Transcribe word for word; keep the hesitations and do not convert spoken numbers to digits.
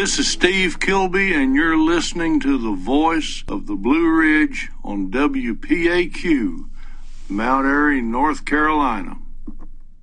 This is Steve Kilby, and you're listening to the voice of the Blue Ridge on W P A Q, Mount Airy, North Carolina.